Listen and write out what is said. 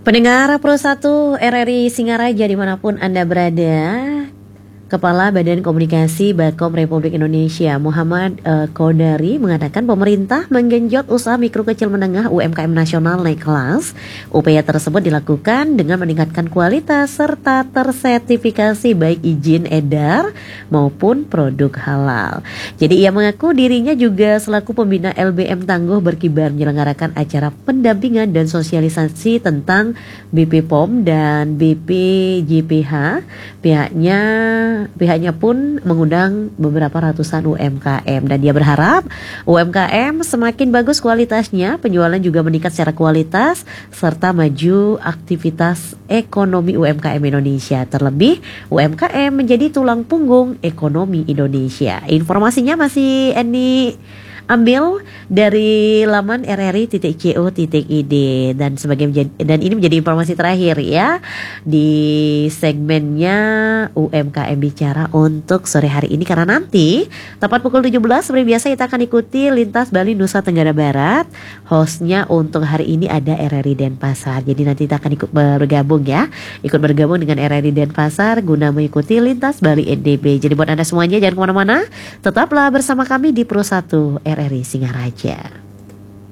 Pendengar Pro 1 RRI Singaraja dimanapun Anda berada, Kepala Badan Komunikasi Bakom Republik Indonesia Muhammad Kodari mengatakan pemerintah menggenjot usaha mikro kecil menengah UMKM nasional naik kelas. Upaya tersebut dilakukan dengan meningkatkan kualitas serta tersertifikasi baik izin edar maupun produk halal. Jadi ia mengaku dirinya juga selaku pembina LBM Tangguh berkibar menyelenggarakan acara pendampingan dan sosialisasi tentang BP POM dan BPJPH. Pihaknya pun mengundang beberapa ratusan UMKM dan dia berharap UMKM semakin bagus kualitasnya, penjualan juga meningkat secara kualitas serta maju aktivitas ekonomi UMKM Indonesia. Terlebih UMKM menjadi tulang punggung ekonomi Indonesia. Informasinya masih Eni ambil dari laman rri.co.id dan ini menjadi informasi terakhir ya di segmennya UMKM Bicara untuk sore hari ini, karena nanti tepat pukul 17 seperti biasa kita akan ikuti Lintas Bali Nusa Tenggara Barat. Hostnya untuk hari ini ada RRI Denpasar. Jadi nanti kita akan ikut bergabung dengan RRI Denpasar guna mengikuti Lintas Bali NDB. Jadi buat Anda semuanya jangan kemana-mana, tetaplah bersama kami di Pro 1 RRI Singaraja.